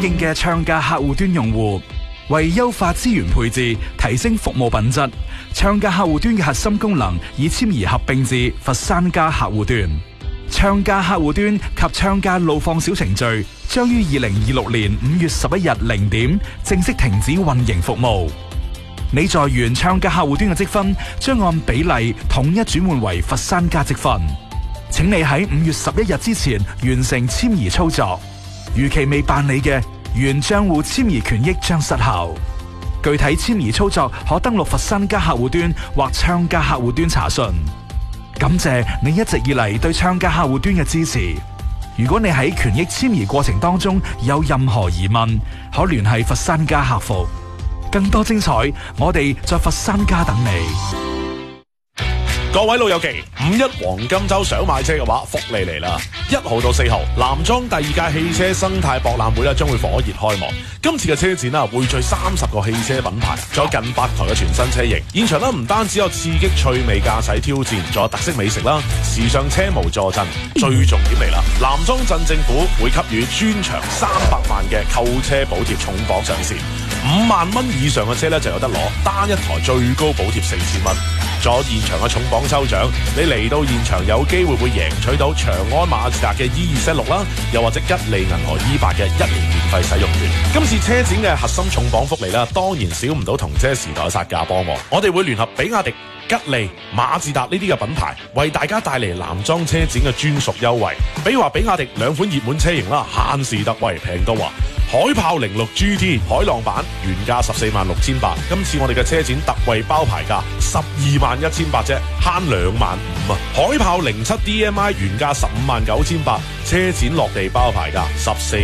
應嘅唱家客戶端用戶。為優化資源配置，提升服務品質，唱家客戶端嘅核心功能已遷移合併至佛山家客戶端。唱家客戶端及唱家路況小程序將於2026年5月11日0點正式停止運營服務。你在原唱家客戶端嘅積分將按比例統一轉換為佛山家積分。請你喺5月11日之前完成遷移操作。逾期未辦理嘅，原賬戶遷移權益將失效。具體遷移操作可登錄佛山家客戶端或唱家客戶端查詢。感謝你一直以嚟對唱家客戶端嘅支持。如果你喺權益遷移過程當中有任何疑問，可聯繫佛山家客服。更多精彩，我哋在佛山家等你。 各位老友記，5·1黃金周想買車嘅話，福利嚟啦！1號到4號，南莊第2屆汽車生態博覽會將會火熱開幕。今次嘅車展匯聚30個汽車品牌，仲有近100台嘅全新車型。現場唔單止有刺激趣味駕駛挑戰，仲有特色美食啦，時尚車模助陣。最重點嚟啦，南莊鎮政府會給予專場300萬嘅購車補貼重磅上線，5萬蚊以上嘅車就有得攞，單一台最高補貼4000蚊。仲有現場嘅重磅抽獎，你嚟到現場有機會贏取到長安馬自達嘅 E276 啦，又或者吉利銀河 E8 嘅1年免費使用券。今次車展嘅核心重磅福利啦，當然少唔到同車時代殺價幫。我哋會聯合比亞迪、吉利、馬自達呢啲嘅品牌，為大家帶嚟南莊車展嘅專屬優惠。比如話比亞迪2款熱門車型啦，限時特惠平到話。海豹06 GT 海浪版原價146800，今次我哋嘅車展特惠包牌價121800啫，慳25000啊！海豹07 DMI 原價159,800，車展落地包牌價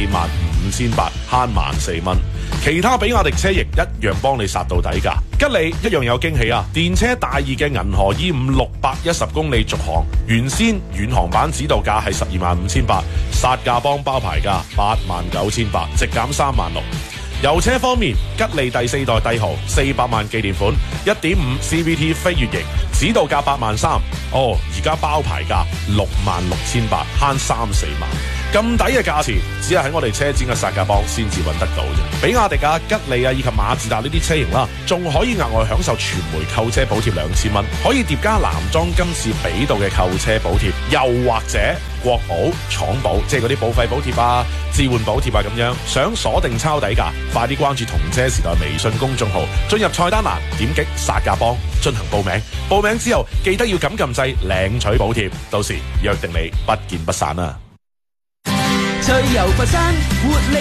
145800，慳14,000蚊。其他比亞迪車型一樣幫你殺到底價，吉利一樣有驚喜啊！電車大熱嘅銀河 E5 610公里續航，原先遠航版指導價係125,800，殺價幫包牌價89,800，直減36000。油車方面，吉利第4代帝豪400萬紀念款 1.5 CVT 飛越型，指導價83000，而家包牌價66,800，慳3-4萬。咁抵嘅價錢，只係喺我哋車展嘅殺價幫先至揾得到啫。比亞迪啊、吉利啊以及馬自達呢啲車型啦，仲可以額外享受傳媒購車補貼2000蚊，可以疊加南莊今次俾到嘅購車補貼，又或者國保、廠保，即係嗰啲保費補貼啊、置換補貼啊咁樣。想鎖定抄底價，快啲關注同車時代微信公眾號，進入菜單欄點擊殺價幫進行報名。報名之後記得要撳掣領取補貼，到時約定你不見不散啊！ 趣遊佛山，活力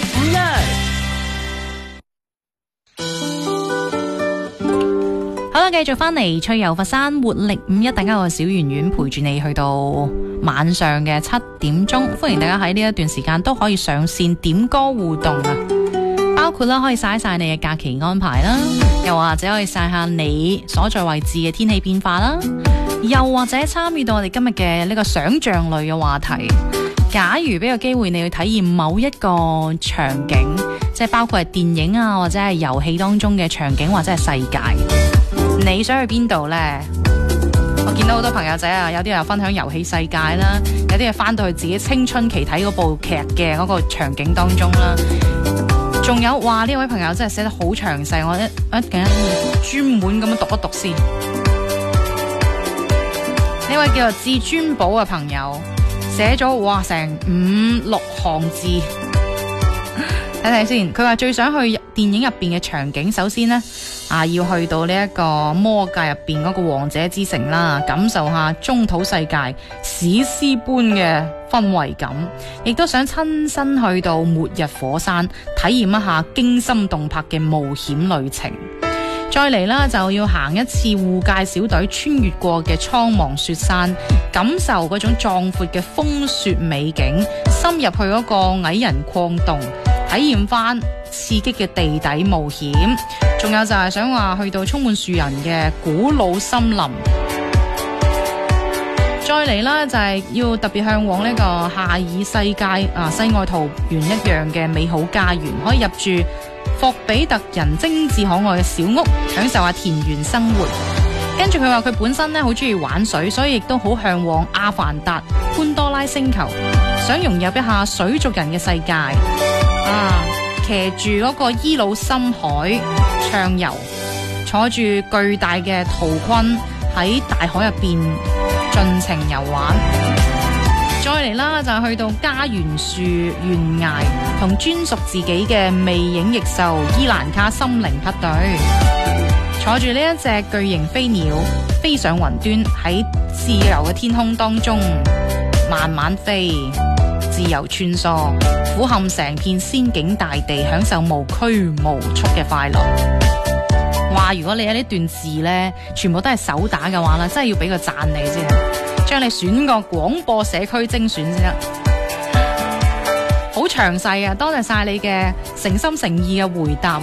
5·1。 好啦，繼續翻嚟趣遊佛山，活力5·1，大家有個小圓圓陪住你去到晚上嘅7點鐘，歡迎大家喺呢一段時間都可以上線點歌互動啊！包括啦，可以晒晒你嘅假期安排啦，又或者可以晒下你所在位置嘅天氣變化啦，又或者參與到我哋今日嘅呢個想像類嘅話題。假如俾個機會你去體驗某一個場景，即係包括係電影啊，或者係遊戲當中嘅場景，或者係世界，你想去邊度呢？我見到好多朋友仔啊，有啲又分享遊戲世界啦，有啲係翻到去自己青春期睇嗰部劇嘅嗰個場景當中啦。仲有，哇！呢位朋友真係寫得好詳細，我一陣專門咁樣讀一讀先。呢位叫做至尊寶嘅朋友寫咗哇成5-6行字，睇睇先。佢話最想去電影入邊嘅場景，首先呢，要去到呢一個魔界入邊嗰個王者之城啦，感受下中土世界史詩般嘅氛圍感，亦都想親身去到末日火山，體驗一下驚心動魄嘅冒險旅程。再嚟啦，就要行一次護戒小隊穿越過嘅蒼茫雪山，感受嗰種壯闊嘅風雪美景，深入去嗰個矮人礦洞，體驗翻刺激嘅地底冒險。仲有就係想話去到充滿樹人嘅古老森林。再嚟啦，就係要特別向往呢個夏爾世界世外桃源一樣嘅美好家園，可以入住霍比特人精緻可愛嘅小屋，享受下田園生活。跟住佢話佢本身咧好中意玩水，所以亦都好向往阿凡達、潘多拉星球，想融入一下水族人嘅世界。 騎住嗰個伊魯深海暢遊，坐住巨大嘅陶坤喺大海入邊盡情遊玩。再嚟啦，就去到家園樹懸崖，同專屬自己嘅魅影翼獸伊蘭卡心靈匹隊，坐住呢一隻巨型飛鳥飛上雲端，喺自由嘅天空當中慢慢飛，自由穿梭，俯瞰成片仙境大地，享受無拘無束嘅快樂。哇！如果你有呢段字呢，全部都係手打嘅話啦，真係要俾個讚你先，將你選個廣播社區精選先得，好詳細啊！多謝晒你嘅誠心誠意嘅回答。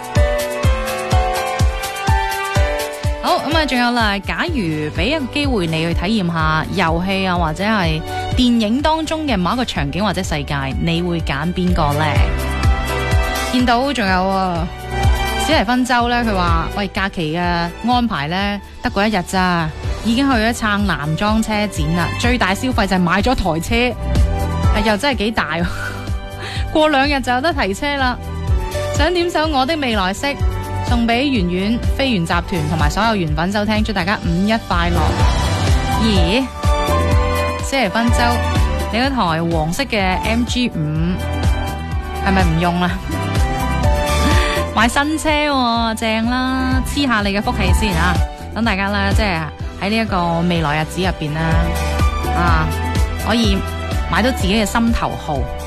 好咁啊，仲有啦，假如俾一個機會你去體驗下遊戲啊，或者係電影當中嘅某一個場景或者世界，你會揀邊個呢？見到仲有啊，史提芬州呢，佢話喂，假期嘅安排呢，得嗰一日咋，已經去咗撐男裝車展啦，最大消費就係買咗台車，又真係幾大喎。過2日就有得提車啦。想點首我的未來式送俾圓圓飛圓集團同埋所有緣粉收聽，祝大家5·1快樂。咦，史提芬州你嗰台黃色嘅 MG5係咪唔用啦？買新車喎，正啦，黐下你嘅福氣先啊！等大家啦，即係喺呢一個未來日子入邊啦，可以買到自己嘅心頭好。